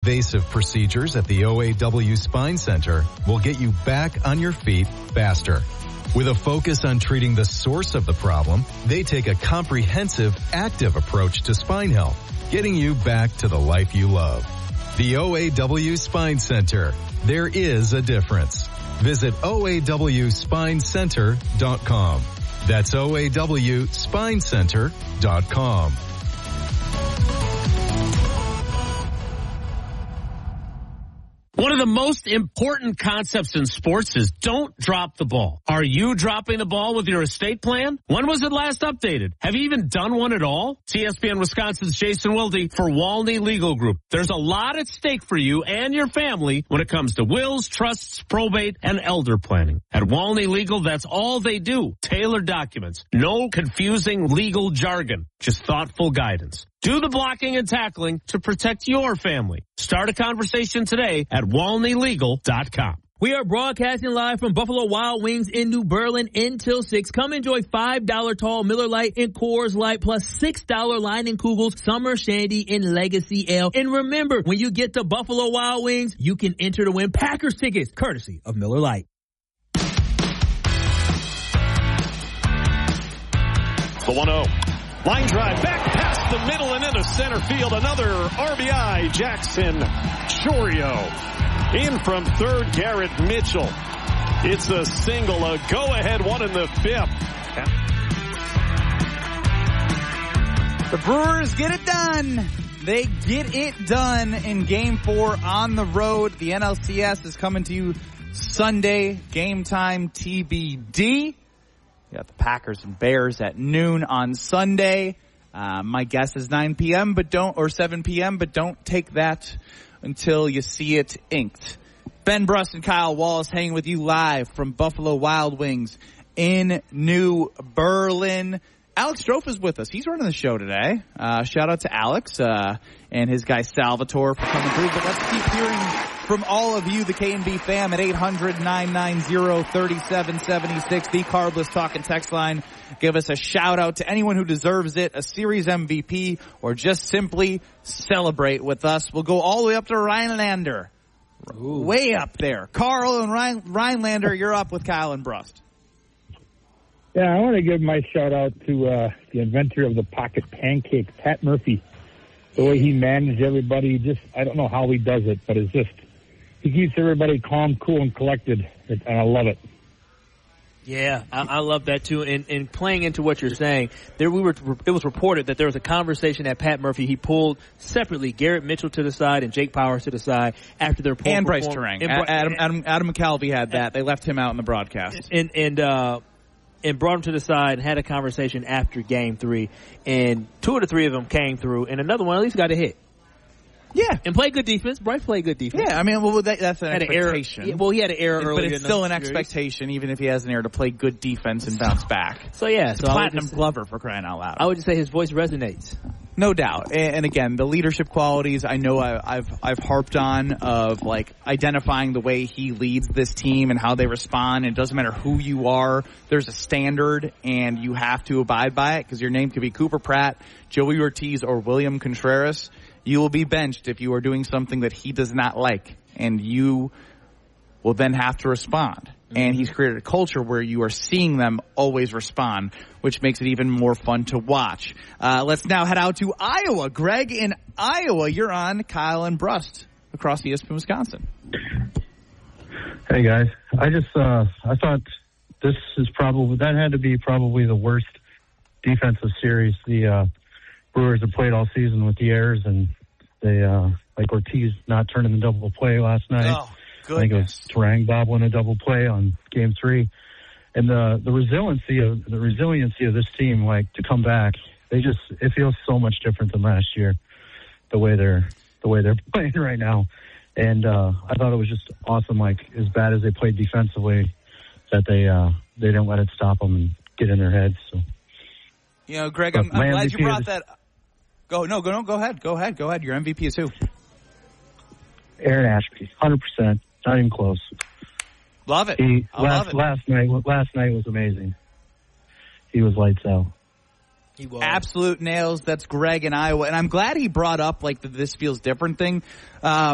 Invasive procedures at the OAW Spine Center will get you back on your feet faster. With a focus on treating the source of the problem, they take a comprehensive, active approach to spine health, getting you back to the life you love. The OAW Spine Center. There is a difference. Visit OAWSpineCenter.com. That's OAWSpineCenter.com. One of the most important concepts in sports is don't drop the ball. Are you dropping the ball with your estate plan? When was it last updated? Have you even done one at all? ESPN Wisconsin's Jason Wilde for Walney Legal Group. There's a lot at stake for you and your family when it comes to wills, trusts, probate, and elder planning. At Walney Legal, that's all they do. Tailored documents. No confusing legal jargon. Just thoughtful guidance. Do the blocking and tackling to protect your family. Start a conversation today at WalneyLegal.com. We are broadcasting live from Buffalo Wild Wings in New Berlin until 6. Come enjoy $5 tall Miller Lite and Coors Light plus $6 Leinenkugels Summer Shandy and Legacy Ale. And remember, when you get to Buffalo Wild Wings, you can enter to win Packers tickets courtesy of Miller Lite. The 1-0. Line drive back past the middle and into center field. Another RBI. Jackson Chourio. In from third, Garrett Mitchell. It's a single, a go-ahead one in the fifth. The Brewers get it done. They get it done in Game 4 on the road. The NLCS is coming to you Sunday. Game time TBD. You got the Packers and Bears at noon on Sunday. My guess is 9 p.m. or 7 p.m., but don't take that until you see it inked. Ben Brust and Kyle Wallace hanging with you live from Buffalo Wild Wings in New Berlin. Alex Strofe is with us. He's running the show today. Shout out to Alex and his guy Salvatore for coming through. But let's keep hearing from all of you, the K&B fam, at 800-990-3776, the Carbless Talk and Text line. Give us a shout out to anyone who deserves it, a series MVP, or just simply celebrate with us. We'll go all the way up to Rhinelander. Ooh. Way up there. Carl and Rhinelander, you're up with Kyle and Brust. Yeah, I want to give my shout out to the inventor of the pocket pancake, Pat Murphy. The way he managed everybody, I don't know how he does it, but it's just, he keeps everybody calm, cool, and collected, and I love it. Yeah, I love that too. And playing into what you're saying, it was reported that there was a conversation at Pat Murphy. He pulled separately Garrett Mitchell to the side and Jake Powers to the side after their poll. And Bryce Terang. Adam McCalvey had that. They left him out in the broadcast. And brought him to the sside and had a conversation after Game 3. And 2 of the 3 of them came through, and another one at least got a hit. Yeah. And played good defense. Bryce played good defense. Yeah, I mean, that's an expectation. He had an error earlier. But it's still an expectation, even if he has an error, to play good defense and bounce back. So, yeah. So Platinum Glover, for crying out loud. I would just say his voice resonates. No doubt. And again, the leadership qualities I know I've harped on of like identifying the way he leads this team and how they respond. And it doesn't matter who you are. There's a standard and you have to abide by it because your name could be Cooper Pratt, Joey Ortiz, or William Contreras. You will be benched if you are doing something that he does not like, and you will then have to respond. Mm-hmm. And he's created a culture where you are seeing them always respond, which makes it even more fun to watch. Let's now head out to Iowa. Greg in Iowa, you're on Kyle and Brust across ESPN Wisconsin. Hey guys, I thought that had to be probably the worst defensive series the Brewers have played all season with the errors, and they like Ortiz not turning the double play last night. Oh, goodness. I think it was Terang bobbling a double play on Game 3, and the resiliency of this team, like to come back, it feels so much different than last year, the way they're playing right now, and I thought it was just awesome. Like as bad as they played defensively, that they didn't let it stop them and get in their heads. So. You know, Greg, I'm glad you brought that. Go ahead. Your MVP is who? Aaron Ashby, 100%, not even close. Love it. Last night was amazing. He was lights out. He was. Absolute nails. That's Greg in Iowa, and I'm glad he brought up like this feels different thing.